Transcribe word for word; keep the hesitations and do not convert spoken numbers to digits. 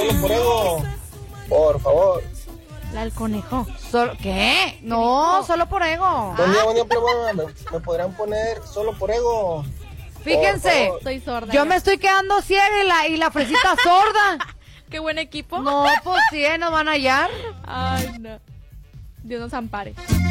solo por ego. Por favor. La del conejo. Solo, ¿qué? No, solo por ego. Buen día, buen día, plebón. ¿Me, me podrían poner solo por ego? Fíjense, Estoy sorda. yo ya. me estoy quedando ciega y la, y la fresita sorda. Qué buen equipo. No, pues sí, nos van a hallar. Ay, no. Dios nos ampare.